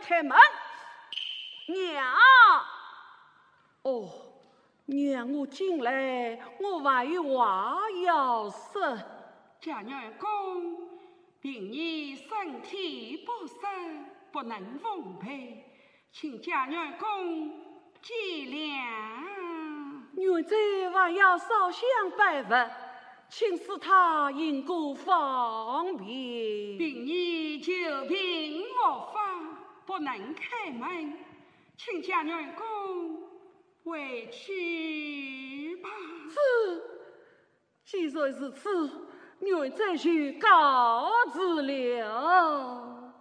开门。娘，哦，娘，我进来，我还有话要说。 家娘公，平日身体不适，不能奉陪，请家娘公见谅。 原在还要烧香拜佛，请使他因故方便。 平日久病无法，不能开门，请家娘公回去吧。 是，既然是此，原在去告辞了。